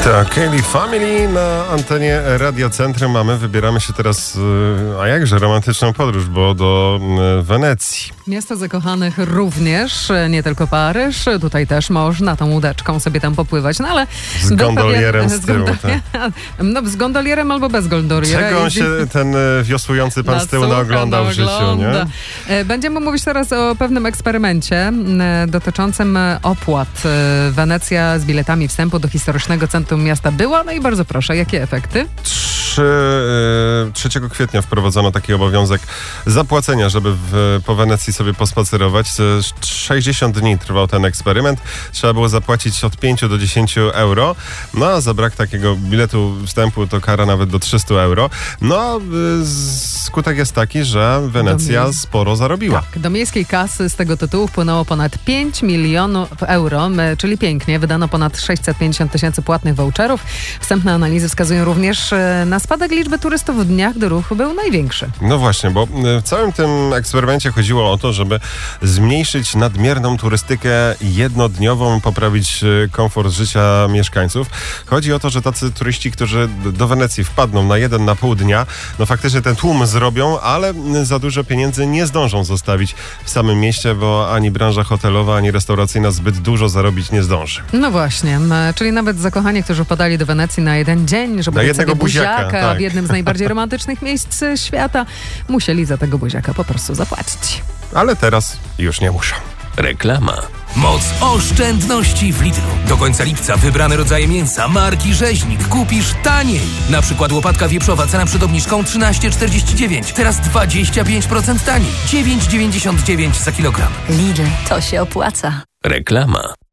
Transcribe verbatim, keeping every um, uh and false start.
To Kelly Family na antenie Radia Centrum mamy. Wybieramy się teraz, a jakże romantyczną podróż, bo do Wenecji. Miasto zakochanych również, nie tylko Paryż. Tutaj też można tą łódeczką sobie tam popływać, no ale... Z gondolierem z tyłu. Tak. No z gondolierem albo bez gondoliera. Czego on się, ten wiosłujący pan z tyłu naoglądał w życiu, nie? Będziemy mówić teraz o pewnym eksperymencie dotyczącym opłat. Wenecja z biletami wstępu do historycznego centrum miasta była, no i bardzo proszę, jakie efekty? trzeciego kwietnia wprowadzono taki obowiązek zapłacenia, żeby w, po Wenecji sobie pospacerować. sześćdziesiąt dni trwał ten eksperyment. Trzeba było zapłacić od pięciu do dziesięciu euro. No a za brak takiego biletu wstępu to kara nawet do trzystu euro. No skutek jest taki, że Wenecja mie- sporo zarobiła. Tak, do miejskiej kasy z tego tytułu wpłynęło ponad pięć milionów euro, czyli pięknie. Wydano ponad sześćset pięćdziesiąt tysięcy płatnych voucherów. Wstępne analizy wskazują również na spadek liczby turystów w dniach, gdy ruch był największy. No właśnie, bo w całym tym eksperymencie chodziło o to, żeby zmniejszyć nadmierną turystykę jednodniową, poprawić komfort życia mieszkańców. Chodzi o to, że tacy turyści, którzy do Wenecji wpadną na jeden, na pół dnia, no faktycznie ten tłum zrobią, ale za dużo pieniędzy nie zdążą zostawić w samym mieście, bo ani branża hotelowa, ani restauracyjna zbyt dużo zarobić nie zdąży. No właśnie, czyli nawet zakochani, którzy wpadali do Wenecji na jeden dzień, żeby dać sobie buziaka, buziaka tak. w jednym z najbardziej romantycznych miejsc świata, musieli za tego buziaka po prostu zapłacić. Ale teraz już nie muszą. Reklama. Moc oszczędności w Lidlu. Do końca lipca wybrane rodzaje mięsa marki Rzeźnik kupisz taniej. Na przykład łopatka wieprzowa, cena przed obniżką trzynaście czterdzieści dziewięć. Teraz dwadzieścia pięć procent taniej. dziewięć dziewięćdziesiąt dziewięć za kilogram. Lidl, to się opłaca. Reklama.